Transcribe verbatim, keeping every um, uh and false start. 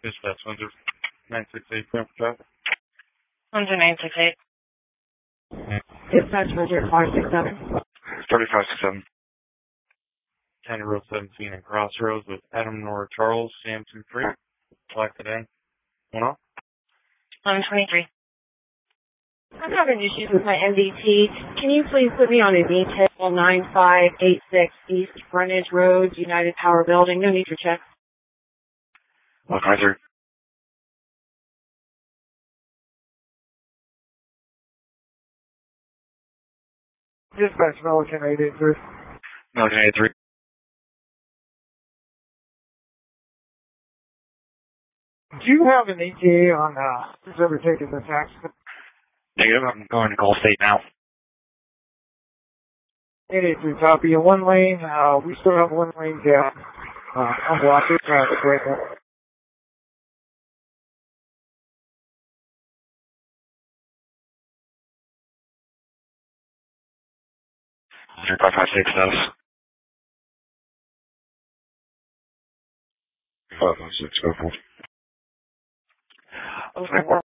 Dispatch Windsor nine six eight, clear for traffic. Windsor nine six eight. Dispatch Windsor five six seven. thirty-five six seven. County Road seventeen and Crossroads with Adam Nora Charles, Samson Free. Black today. One off. eleven twenty-three. I'm having issues with my M D T. Can you please put me on a detail nine five eight six East Frontage Road, United Power Building? No need for checks. one five three. Dispatch Milliken eight eight three. Milliken eight three. Do you have an E T A on uh, who's ever taken this accident? Negative, I'm going to Gulf State now. eight eight three, copy. In one lane, uh, we still have one lane gap. Uh, unblocked traffic right now. five five six status. five five six, go for it. Over